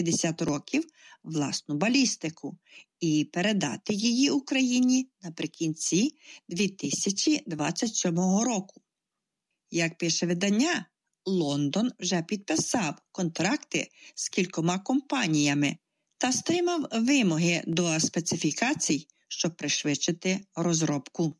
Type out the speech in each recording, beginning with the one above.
50 років власну балістику і передати її Україні наприкінці 2027 року. Як пише видання, Лондон вже підписав контракти з кількома компаніями та стримав вимоги до специфікацій, щоб пришвидшити розробку.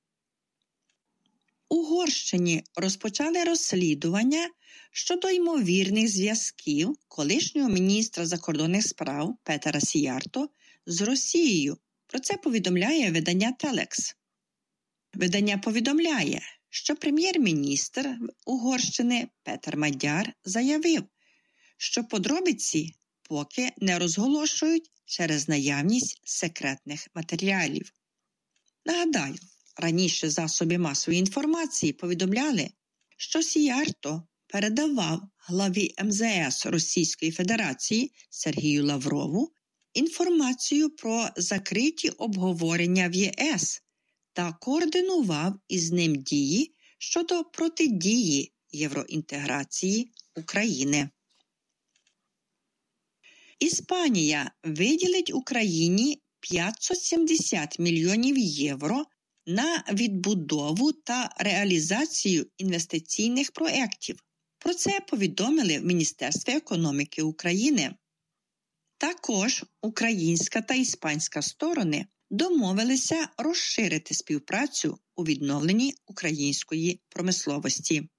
У Угорщині розпочали розслідування щодо ймовірних зв'язків колишнього міністра закордонних справ Петера Сіярто з Росією. Про це повідомляє видання Телекс. Видання повідомляє, що прем'єр-міністр Угорщини Петер Мадяр заявив, що подробиці поки не розголошують через наявність секретних матеріалів. Нагадаю, раніше засоби масової інформації повідомляли, що Сіярто передавав главі МЗС Російської Федерації Сергію Лаврову інформацію про закриті обговорення в ЄС та координував із ним дії щодо протидії євроінтеграції України. Іспанія виділить Україні 570 мільйонів євро на відбудову та реалізацію інвестиційних проєктів. Про це повідомили в Міністерстві економіки України. Також українська та іспанська сторони домовилися розширити співпрацю у відновленні української промисловості.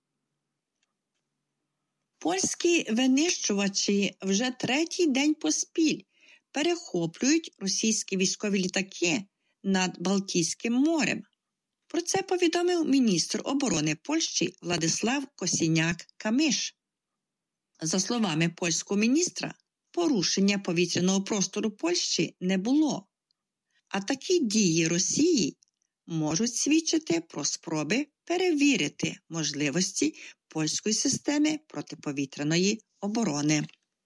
Польські винищувачі вже третій день поспіль перехоплюють російські військові літаки над Балтійським морем. Про це повідомив міністр оборони Польщі Владислав Косіняк-Камиш. За словами польського міністра, порушення повітряного простору Польщі не було. А такі дії Росії можуть свідчити про спроби перевірити можливості польської системи протиповітряної оборони.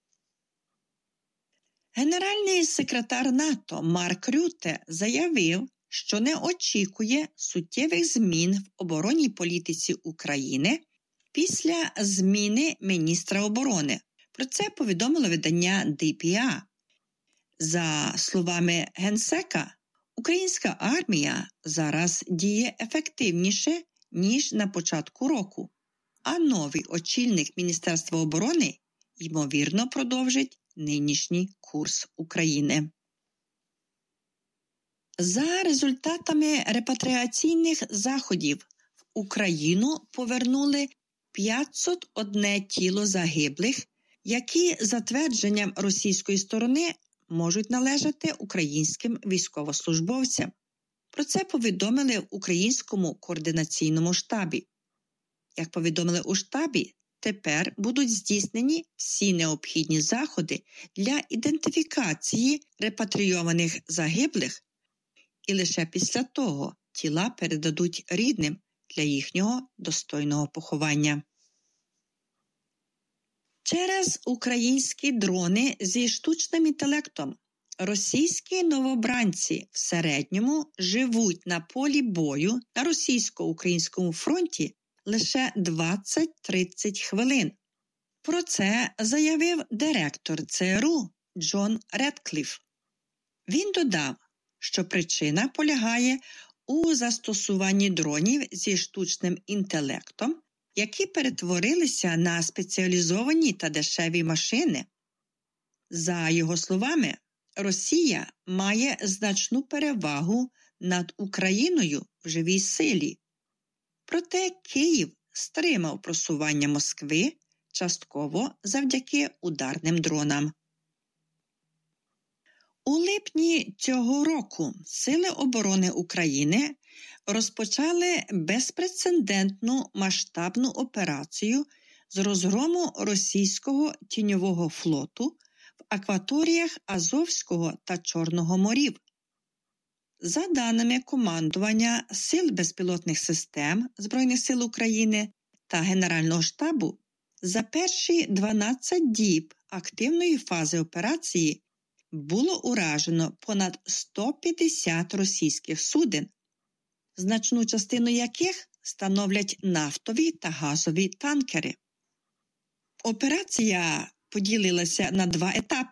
Генеральний секретар НАТО Марк Рютте заявив, що не очікує суттєвих змін в оборонній політиці України після зміни міністра оборони. Про це повідомило видання DPA. За словами генсека, українська армія зараз діє ефективніше, ніж на початку року, а новий очільник Міністерства оборони, ймовірно, продовжить нинішній курс України. За результатами репатріаційних заходів в Україну повернули 501 тіло загиблих, які, за твердженням російської сторони, можуть належати українським військовослужбовцям. Про це повідомили в Українському координаційному штабі. Як повідомили у штабі, тепер будуть здійснені всі необхідні заходи для ідентифікації репатрійованих загиблих, і лише після того тіла передадуть рідним для їхнього достойного поховання. Через українські дрони зі штучним інтелектом російські новобранці в середньому живуть на полі бою на російсько-українському фронті лише 20-30 хвилин. Про це заявив директор ЦРУ Джон Редкліф. Він додав, що причина полягає у застосуванні дронів зі штучним інтелектом, які перетворилися на спеціалізовані та дешеві машини. За його словами, Росія має значну перевагу над Україною в живій силі. Проте Київ стримав просування Москви частково завдяки ударним дронам. У липні цього року Сили оборони України розпочали безпрецедентну масштабну операцію з розгрому російського тіньового флоту в акваторіях Азовського та Чорного морів. За даними командування Сил безпілотних систем Збройних сил України та Генерального штабу, за перші 12 діб активної фази операції було уражено понад 150 російських суден, значну частину яких становлять нафтові та газові танкери. Операція поділилася на два етапи.